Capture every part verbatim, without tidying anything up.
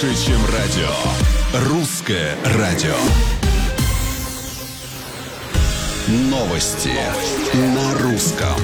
Больше, чем радио. Русское радио. Новости на русском.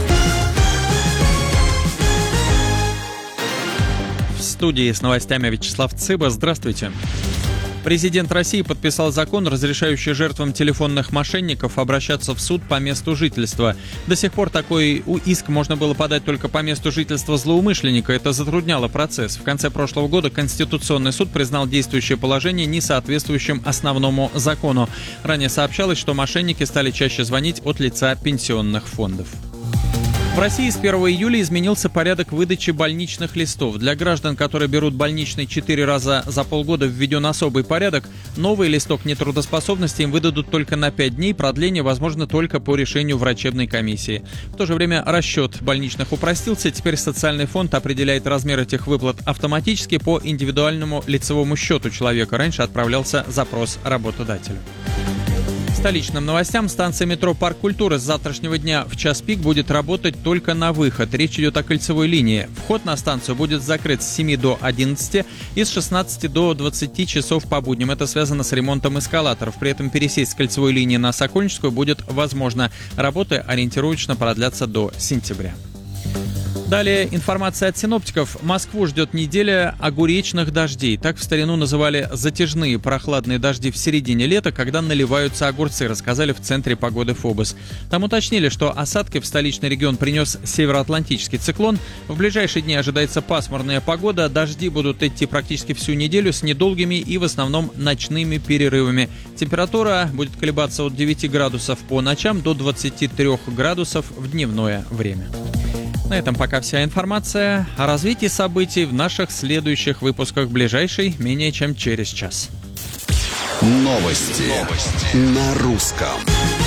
В студии с новостями Вячеслав Цыба. Здравствуйте. Президент России подписал закон, разрешающий жертвам телефонных мошенников обращаться в суд по месту жительства. До сих пор такой иск можно было подать только по месту жительства злоумышленника. Это затрудняло процесс. В конце прошлого года Конституционный суд признал действующее положение несоответствующим основному закону. Ранее сообщалось, что мошенники стали чаще звонить от лица пенсионных фондов. В России с первого июля изменился порядок выдачи больничных листов. Для граждан, которые берут больничный четыре раза за полгода, введен особый порядок. Новый листок нетрудоспособности им выдадут только на пять дней. Продление возможно только по решению врачебной комиссии. В то же время расчет больничных упростился. Теперь социальный фонд определяет размер этих выплат автоматически по индивидуальному лицевому счету человека. Раньше отправлялся запрос работодателю. Столичным новостям. Станция метро «Парк культуры» с завтрашнего дня в час пик будет работать только на выход. Речь идет о кольцевой линии. Вход на станцию будет закрыт с семи до одиннадцати и с шестнадцати до двадцати часов по будням. Это связано с ремонтом эскалаторов. При этом пересесть с кольцевой линии на Сокольническую будет возможно. Работы ориентировочно продлятся до сентября. Далее информация от синоптиков. Москву ждет неделя огуречных дождей. Так в старину называли затяжные прохладные дожди в середине лета, когда наливаются огурцы, рассказали в Центре погоды ФОБОС. Там уточнили, что осадки в столичный регион принес североатлантический циклон. В ближайшие дни ожидается пасмурная погода. Дожди будут идти практически всю неделю с недолгими и в основном ночными перерывами. Температура будет колебаться от девяти градусов по ночам до двадцати трёх градусов в дневное время. На этом пока вся информация. О развитии событий в наших следующих выпусках, ближайший менее чем через час. Новости, Новости. На русском.